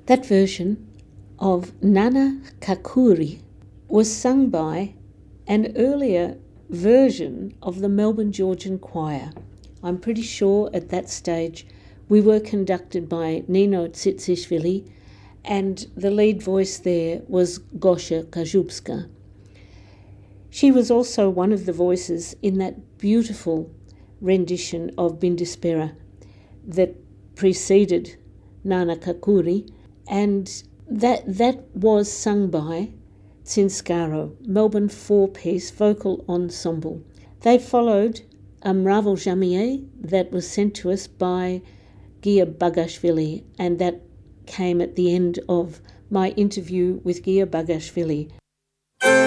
That version of Nana Kakuri was sung by an earlier version of the Melbourne Georgian Choir. I'm pretty sure at that stage we were conducted by Nino Tsitsishvili, and the lead voice there was Gosha Kazubska. She was also one of the voices in that beautiful rendition of Bindispera that preceded Nana Kakuri, and that was sung by Tsinskaro, Melbourne four-piece vocal ensemble. They followed a Mravo Jamier that was sent to us by Gia Bagashvili, and that came at the end of my interview with Gia Bagashvili.